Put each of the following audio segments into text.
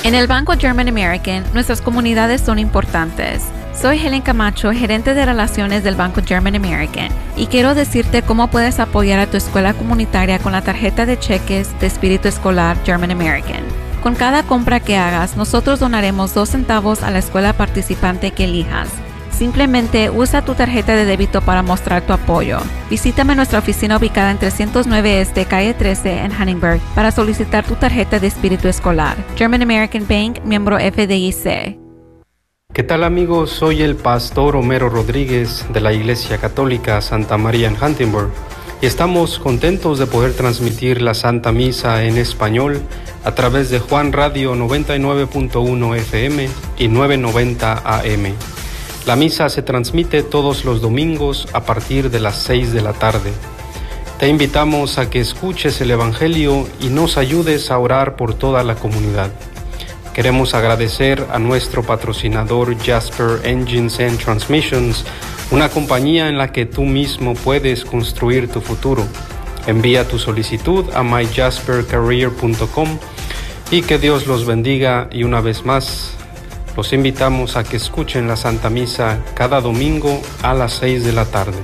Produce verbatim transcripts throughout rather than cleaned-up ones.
En el Banco German American, nuestras comunidades son importantes. Soy Helen Camacho, gerente de relaciones del Banco German American, y quiero decirte cómo puedes apoyar a tu escuela comunitaria con la tarjeta de cheques de Espíritu Escolar German American. Con cada compra que hagas, nosotros donaremos dos centavos a la escuela participante que elijas. Simplemente usa tu tarjeta de débito para mostrar tu apoyo. Visítame en nuestra oficina ubicada en trescientos nueve Este, calle trece en Huntingburg para solicitar tu tarjeta de Espíritu Escolar. German American Bank, miembro F D I C. ¿Qué tal, amigos? Soy el pastor Homero Rodríguez de la Iglesia Católica Santa María en Huntingburg y estamos contentos de poder transmitir la Santa Misa en español a través de Juan Radio noventa y nueve punto uno F M y novecientos noventa A M. La misa se transmite todos los domingos a partir de las seis de la tarde. Te invitamos a que escuches el Evangelio y nos ayudes a orar por toda la comunidad. Queremos agradecer a nuestro patrocinador Jasper Engines and Transmissions, una compañía en la que tú mismo puedes construir tu futuro. Envía tu solicitud a my jasper career punto com y que Dios los bendiga, y una vez más los invitamos a que escuchen la Santa Misa cada domingo a las seis de la tarde.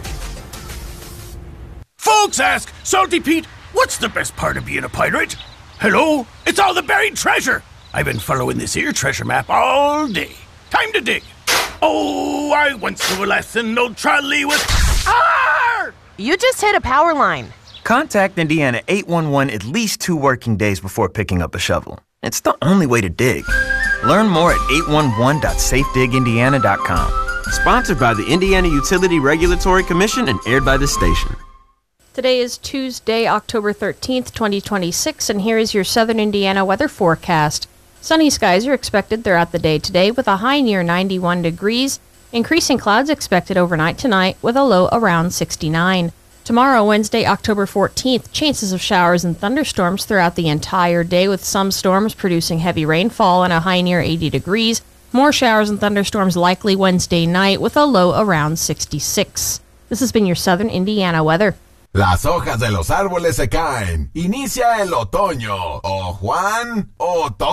Folks ask, Salty Pete, what's the best part of being a pirate? Hello? It's all the buried treasure. I've been following this here treasure map all day. Time to dig. Oh, I once knew a lesson, no trolley was... Arr! You just hit a power line. Contact Indiana eight one one at least two working days before picking up a shovel. It's the only way to dig. Learn more at eight one one dot safe dig indiana dot com. Sponsored by the Indiana Utility Regulatory Commission and aired by this station. Today is Tuesday, October thirteenth, twenty twenty-six, and here is your Southern Indiana weather forecast. Sunny skies are expected throughout the day today with a high near ninety-one degrees. Increasing clouds expected overnight tonight with a low around sixty-nine. Tomorrow, Wednesday, October fourteenth, chances of showers and thunderstorms throughout the entire day, with some storms producing heavy rainfall and a high near eighty degrees. More showers and thunderstorms likely Wednesday night with a low around sixty-six. This has been your Southern Indiana weather. Las hojas de los árboles se caen. Inicia el otoño. O Juan, o todo.